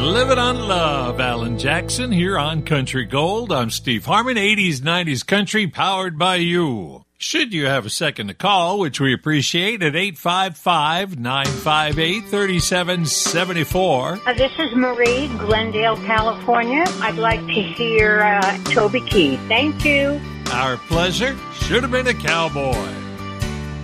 Live It on Love, Alan Jackson, here on Country Gold. I'm Steve Harmon, 80s, 90s country, powered by you. Should you have a second to call, which we appreciate, at 855-958-3774. This is Marie, Glendale, California. I'd like to hear Toby Keith. Thank you. Our pleasure. Should have been a cowboy.